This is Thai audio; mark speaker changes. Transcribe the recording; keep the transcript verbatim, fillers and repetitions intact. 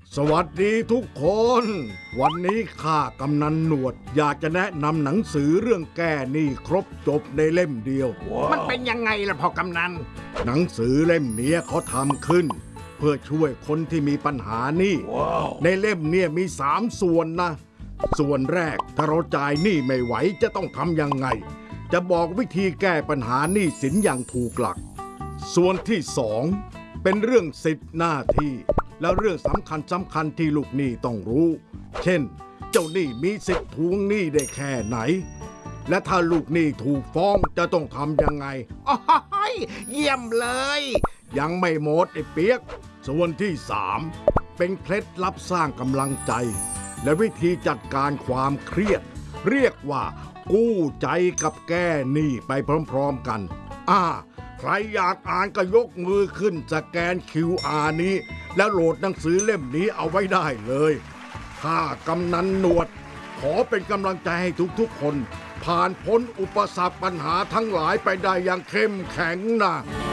Speaker 1: สวัสดีทุกคนวันนี้ข้ากำนันหนวดอยากจะแนะนำหนังสือเรื่องแก้หนี้ครบจบในเล่มเดียว
Speaker 2: wow. มันเป็นยังไงล่ะพ่อกำนัน
Speaker 1: หนังสือเล่มนี้เขาทำขึ้นเพื่อช่วยคนที่มีปัญหาหนี้
Speaker 2: wow.
Speaker 1: ในเล่มเนี่ยมีสามส่วนนะส่วนแรกถ้าเราจ่ายหนี้ไม่ไหวจะต้องทำยังไงจะบอกวิธีแก้ปัญหาหนี้สินอย่างถูกหลักส่วนที่สองเป็นเรื่องสิทธิหน้าที่และเรื่องสำคัญสำคัญที่ลูกหนี้ต้องรู้เช่นเจ้าหนี้มีสิทธิ์ทวงหนี้ได้แค่ไหนและถ้าลูกหนี้ถูกฟ้องจะต้องทำยังไง
Speaker 2: อ๋อเยี่ยมเลย
Speaker 1: ยังไม่หมดไอ้เปียกส่วนที่สามเป็นเคล็ดลับสร้างกำลังใจและวิธีจัดการความเครียดเรียกว่ากู้ใจกับแก้หนี้ไปพร้อมๆกันอ่าใครอยากอ่านก็ยกมือขึ้นสแกน คิว อาร์ นี้แล้วโหลดหนังสือเล่มนี้เอาไว้ได้เลยข้ากำนันหนวดขอเป็นกำลังใจให้ทุกๆคนผ่านพ้นอุปสรรคปัญหาทั้งหลายไปได้อย่างเข้มแข็งนะ